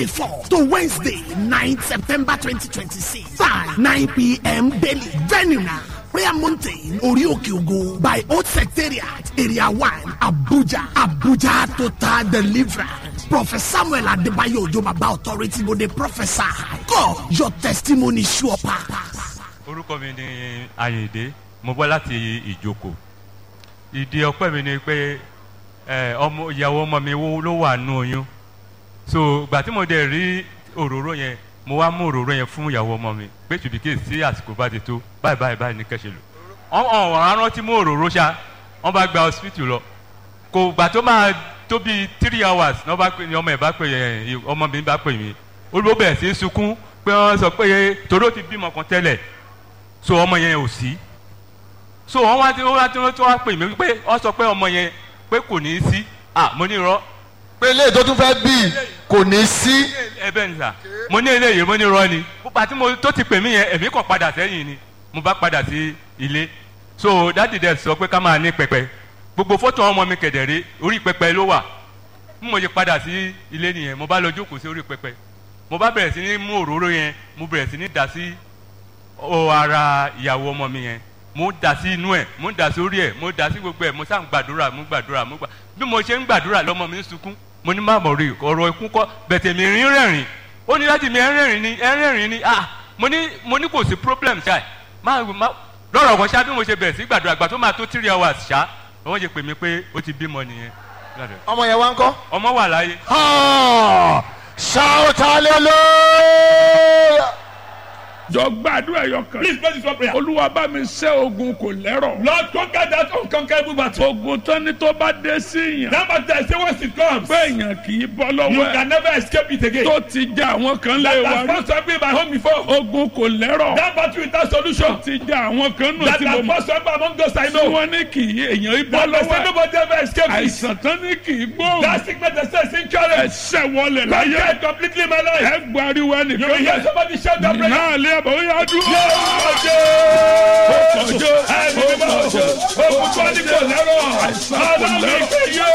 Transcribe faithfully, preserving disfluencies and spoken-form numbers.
fourth to Wednesday, ninth September twenty twenty-six. Time nine p.m. daily. Venue now. Prayer Mountain, Orioke Ogo, by Old Secretariat, Area one, Abuja. Abuja Total Deliverance. Prophet Samuel Adebayo Ojobaba Authority go dey prophesy. God, your testimony sure pass. Orúkọ mi ni Ayinde, mo bọ́ láti Ìjókòó. Ìdí ọpẹ́ mi ni pé ọmọ ìyàwó ọmọ mi ló wà nínú oyún. So ìgbà tí mo dẹ̀ rí òróró yẹn, mo wá mú òróró yẹn fún ìyàwó ọmọ mi pé ṣùbíkè sí àsìkò bá ti tó báyìí báyìí báyìí ní kẹ́sẹ̀ lò. Wọ́n wọ́n rántí mú òróró ṣá, wọ́n bá gba hospital lọ. Kò gbà tó máa tó bíi three hours ní ọmọ ẹ̀ bá pè ọmọ mi bá pè mí. Olùbó bẹ̀rẹ̀ sí sunkún pé wọ́n sọ pé toró ti bímọ kan tẹ́lẹ̀, so ọmọ yẹn ò sí. So wọ́n wá tí wọ́n wá tí wọ́n wá pè mí pé wọ́n sọ pé ọmọ yẹn pé kò ní í sí. Ah, mo ní irọ́. Pé ilé tó tún fẹ́ bí kò ní sí. Ẹ bẹ́ẹ̀ ni sà, mo ní eléyìí mo ní irọ́ ni. Púpà tí mo tó ti pè mí yẹn èmi kàn padà sẹ́yìn ni, mo bá padà sí ilé. So dáàdì dẹ̀ sọ pé ká máa ní pẹpẹ. Gbogbo fọ́tò ọmọ mi kẹ̀dẹ̀rẹ́ orí pẹpẹ ló wà. Bí mo ṣe padà sí ilé nìyẹn, mo bá lọ jókòó sí orí pẹpẹ. Mo bá bẹ̀rẹ̀ sí ní mú òróró yẹn, mo bẹ̀rẹ̀ sí ní dà sí ara ìyàwó ọmọ mi yẹn. Mo dà sí inú ẹ̀, mo dà sí orí ẹ̀, mo dà sí gbogbo ẹ̀, mo sá ń gbàdúrà, mo gbàdúrà, mo gbà. Bí mo ṣe ń gbàdúrà lọ́mọ mi ń sunkún, mo ní má mọ̀ rí ọ̀rọ̀ ikú kọ́, bẹ̀tẹ̀ mi rín rẹ̀rìn. Ó ní láti mi ẹ̀ rẹ̀rìn ni, ẹ̀ rẹ̀rìn ni, ah, mo ní mo ní kò sí problem ṣá. Má má lọ́rọ̀ kan ṣá bí mo ṣe bẹ̀rẹ̀ sí gbàdúrà, gbà tó máa tó three hours ṣá, wọ́n ṣe pè mí pé ó ti bímọ nìyẹn. Ọmọ yẹn wá ń kọ́? Ọmọ wà láyé. Shout hallelujah. Jọ gbàdúrà ẹyọ kan. Please pray this one prayer. Olúwa bá mi ṣẹ́ ogun kò lẹ́rọ̀. Lord, conquer that unconquerable battle. Ogun tán ni tó bá dé sí yàn. That battle I say once it comes, pé èèyàn kì í bọ́ lọ́wọ́ ẹ̀. you can never escape it again. Tó ti já àwọn kan lé wa. That has first happened in my home before. Ogun kò lẹ́rọ̀. That battle without solution. Tó ti já àwọn kan nù That tí mo has mọ̀. first happened among those I know. Tí wọ́n ní kì í èèyàn í bọ́ That lọ́wọ́ person ẹ̀. nobody ever escape it. Àìsàn tán ní kì í gbóhùn. That sickness that says incurable. Ẹ̀ṣẹ̀ wọlé láyé. Conquer it completely in my life. Ẹ gbariwo You will hear ẹnìkan. somebody shout that prayer. Náà lé àbọ̀ ó yá dúró. Ọjọ́ ẹni bí bá ọjọ́ òkùnkùn ní kò lẹ́rọ̀. Àìsàn kò lẹ́rọ̀.